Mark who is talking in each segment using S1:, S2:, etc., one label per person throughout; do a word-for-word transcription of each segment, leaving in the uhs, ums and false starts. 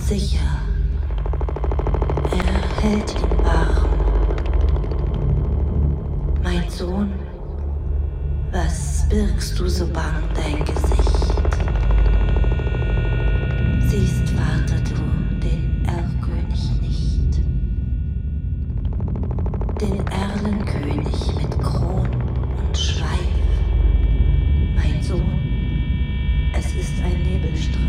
S1: sicher. Er hält ihn warm. Mein Sohn, was birgst du so bang dein Gesicht? Siehst, Vater, du den Erlkönig nicht? Den Erlenkönig mit Kron und Schweif. Mein Sohn, es ist ein Nebelstreif.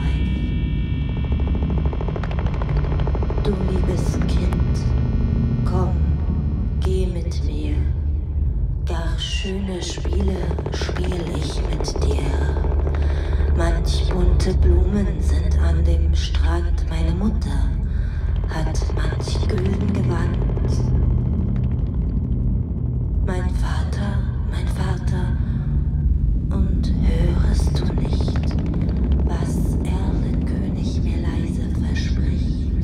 S1: Du liebes Kind, komm, geh mit mir. Gar schöne Spiele spiel ich mit dir. Manch bunte Blumen sind an dem Strand. Meine Mutter hat manch gülden Gewand. Mein Vater, mein Vater, und hörest du nicht, was Erlenkönig mir leise verspricht?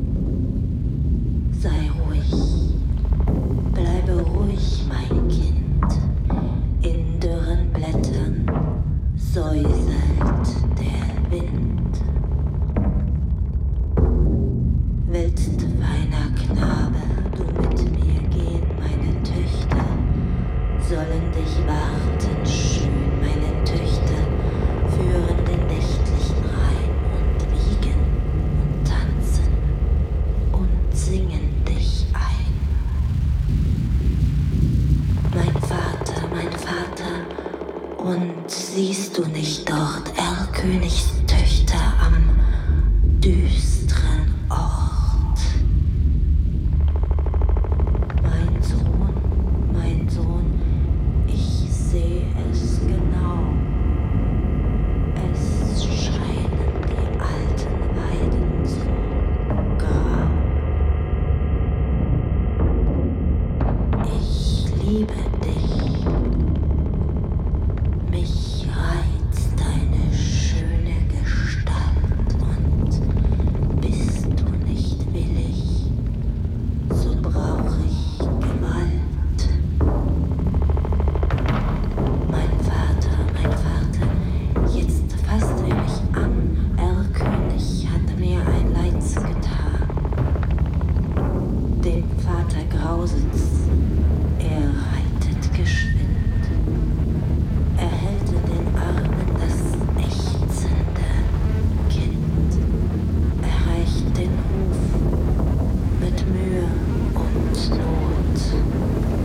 S1: Sei ruhig, bleibe ruhig, mein Kind. In dürren Blättern säuselt der Wind. Willst, feiner Knabe, du mit mir gehen, meine Töchter sollen dich warten schön, meine Töchter führen den nächtlichen Rhein und wiegen und tanzen und singen dich ein. Mein Vater, mein Vater, und siehst du nicht dort Erlkönigs Töchter am